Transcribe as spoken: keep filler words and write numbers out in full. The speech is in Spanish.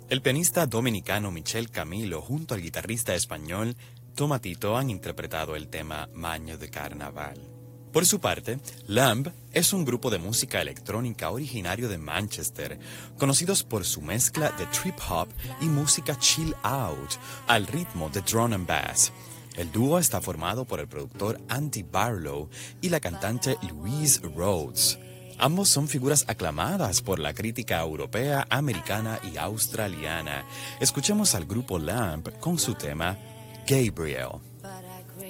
El pianista dominicano Michel Camilo junto al guitarrista español Tomatito han interpretado el tema Maño de Carnaval. Por su parte, Lamb es un grupo de música electrónica originario de Manchester, conocidos por su mezcla de trip hop y música chill out al ritmo de drum and bass. El dúo está formado por el productor Andy Barlow y la cantante Louise Rhodes. Ambos son figuras aclamadas por la crítica europea, americana y australiana. Escuchemos al grupo Lamb con su tema Gabriel.